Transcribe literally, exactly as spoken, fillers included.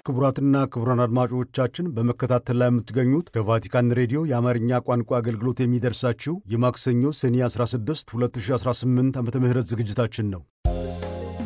ክቡራትና ክቡራን አድማጮቻችን በመከታተል ላይ የምትገኙት ከቫቲካን ሬዲዮ የአማርኛ ቋንቋ አገልግሎት የሚደርሳችሁ የማክሰኞ ሰኔ አስራ ስድስት ሁለት ሺህ አስራ ስምንት ዓመተ ምህረት ዝግጅታችን ነው።